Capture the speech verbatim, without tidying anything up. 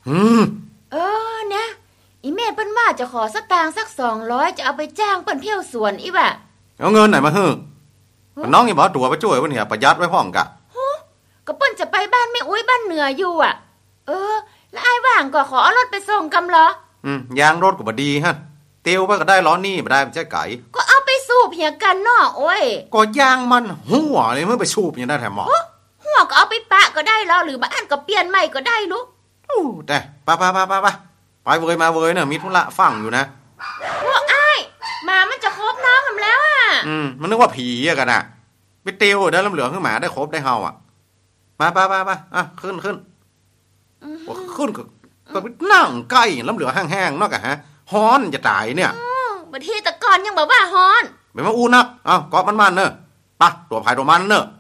อืมเออเนี่ยอีแม่เปิ้นว่าจะขอสตางค์สักสองร้อยจะเอาไปจ้างเปิ้นเที่ยวสวนอีว่ะเอาเงินไหนมาฮึน้องอย่าบอกตัวไปช่วยเพิ่นเนี่ยประหยัดไว้พร้อมกะก็เปิ้นจะไปบ้านแม่อุ้ยบ้านเหนืออยู่อ่ะเออแล้วอ้ายว่างก็ขอเอารถไปส่งกำเหรออืมยางรถก็บ่ดีฮะเตียวไปก็ได้ล้อนี่บ่ได้มันจะไก่ก็เอาไปสูบเหียกันเนาะโอ้ยก็ยางมันหัวเลยเมื่อไปสูบยังได้แถมหมอหัวก็เอาไปปะก็ได้แล้วหรือบ้านก็เปลี่ยนใหม่ก็ได้ลูกอู้แต่ไปๆๆๆไปไปเวยมาเวยเนี่ยมีธุระฟังอยู่นะพวกอ้ายมามันจะครบน้องกันแล้วอ่ะอืมมันนึกว่าผีอะกันน่ะไปเตียวได้ลำเหลืองขึ้นหมาได้ครบได้เฮาอ่ะมาไปๆๆอ่ะขึ้นขึ้นว่าขึ้นก็ก็นั่งใกล้ลำเหลืองแห้งๆเนาะกะฮะฮ้อนจะตายเนี่ยบางทีตะกอนยังบอกว่าฮ้อนไม่มาอู้นักเอ้าเกาะมันๆเนอะปะตัวภายตัวมันเนอะ